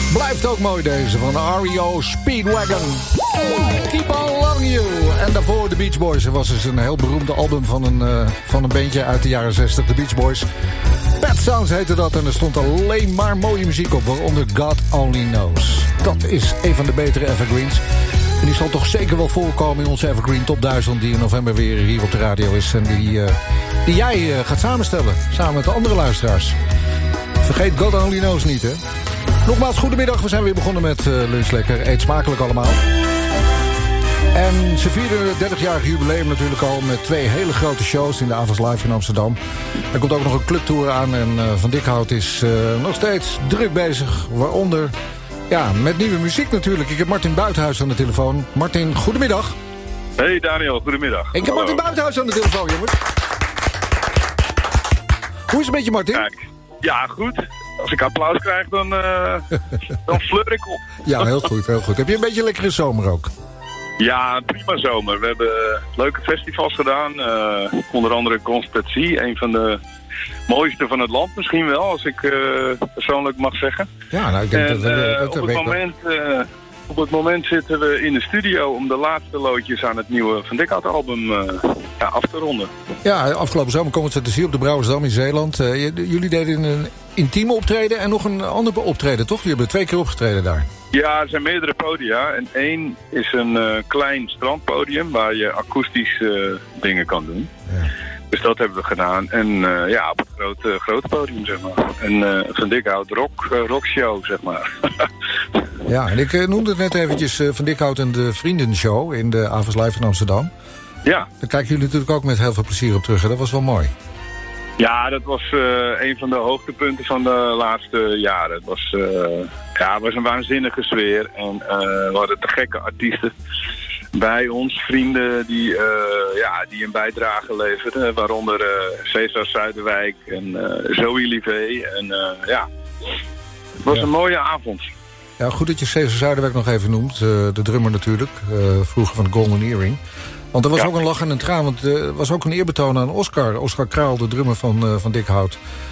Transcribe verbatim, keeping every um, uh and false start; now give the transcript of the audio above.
Blijft ook mooi deze van R E O Speedwagon. Keep on loving you. En daarvoor de Beach Boys. Er was dus een heel beroemde album van een, uh, van een bandje uit de jaren zestig. De Beach Boys. Pet Sounds heette dat. En er stond alleen maar mooie muziek op. Waaronder God Only Knows. Dat is een van de betere evergreens. En die zal toch zeker wel voorkomen in onze Evergreen Top duizend... die in november weer hier op de radio is. En die, uh, die jij uh, gaat samenstellen. Samen met de andere luisteraars. Vergeet God Only Knows niet, hè. Nogmaals, goedemiddag. We zijn weer begonnen met uh, Lunch Lekker. Eet smakelijk allemaal. En ze vierden het dertigjarige jubileum natuurlijk al... met twee hele grote shows in de Avonds Live in Amsterdam. Er komt ook nog een clubtour aan. En uh, Van Dikhout is uh, nog steeds druk bezig. Waaronder, ja, met nieuwe muziek natuurlijk. Ik heb Martin Buitenhuis aan de telefoon. Martin, goedemiddag. Hey Daniel, goedemiddag. Ik heb Hallo. Martin Buitenhuis aan de telefoon, jongens. Hoe is het met je, Martin? Kijk, ja, goed. Als ik applaus krijg, dan, uh, dan fleur ik op. Ja, heel goed, heel goed. Heb je een beetje een lekkere zomer ook? Ja, prima zomer. We hebben leuke festivals gedaan. Uh, onder andere Constatie, een van de mooiste van het land misschien wel, als ik uh, persoonlijk mag zeggen. Ja, nou, ik denk en, dat... Uh, dat op, het moment, uh, op het moment zitten we in de studio om de laatste loodjes aan het nieuwe Van Dikhout album uh, ja, af te ronden. Ja, afgelopen zomer komen ze te zien op de Brouwersdam in Zeeland. Uh, jullie deden een intieme optreden en nog een ander optreden, toch? Jullie hebben twee keer opgetreden daar. Ja, er zijn meerdere podia. En één is een uh, klein strandpodium waar je akoestisch uh, dingen kan doen. Ja. Dus dat hebben we gedaan. En uh, ja, op het grote, grote podium, zeg maar. En uh, Van Dikhout rock, uh, rockshow, zeg maar. Ja, en ik uh, noemde het net eventjes uh, Van Dikhout en de Vriendenshow in de Avonds Live in Amsterdam. Ja. Daar kijken jullie natuurlijk ook met heel veel plezier op terug. Hè? Dat was wel mooi. Ja, dat was uh, een van de hoogtepunten van de laatste jaren. Het was, uh, ja, het was een waanzinnige sfeer. En uh, we hadden te gekke artiesten bij ons, vrienden die, uh, ja, die een bijdrage leverden. Waaronder uh, Cesar Zuiderwijk en uh, Zoe Livé. En uh, ja, het was ja. een mooie avond. Ja, goed dat je Cesar Zuiderwijk nog even noemt. Uh, de drummer natuurlijk, uh, vroeger van de Golden Earring. Want er was ja. ook een lach en een traan, want er was ook een eerbetoon aan Oscar. Oscar Kraal, de drummer van, uh, van Dikhout.